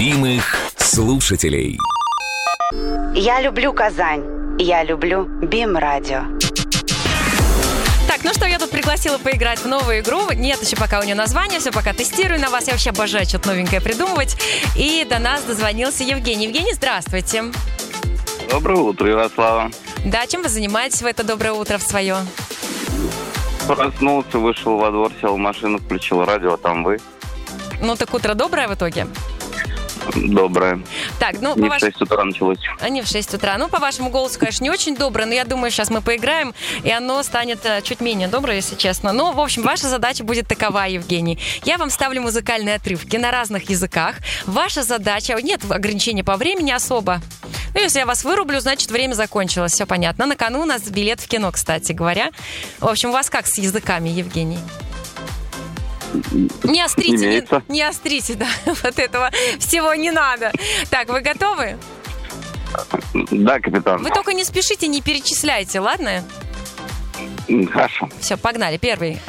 любимых слушателей. Я люблю Казань. Я люблю БИМ-радио. Так, ну что, я тут пригласила поиграть в новую игру. Нет еще пока у нее названия, все пока тестирую на вас. Я вообще обожаю что-то новенькое придумывать. И до нас дозвонился Евгений. Евгений, здравствуйте. Доброе утро, Ярослава. Да, чем вы занимаетесь в это доброе утро в свое? Проснулся, вышел во двор, сел в машину, включил радио, а там вы. Ну, так утро доброе в итоге? Доброе. Так, ну, Не в 6 утра началось. А не в 6 утра. Ну, по вашему голосу, конечно, не очень доброе, но я думаю, сейчас мы поиграем, и оно станет чуть менее доброе, если честно. Ну, в общем, ваша задача будет такова, Евгений. Я вам ставлю музыкальные отрывки на разных языках. Ваша задача... Нет ограничения по времени особо. Ну, если я вас вырублю, значит, время закончилось. Все понятно. На кону у нас билет в кино, кстати говоря. В общем, у вас как с языками, Евгений? Не острите, не острите, да, вот этого всего не надо. Так, вы готовы? Да, капитан. Вы только не спешите, не перечисляйте, ладно? Хорошо. Все, погнали. Первый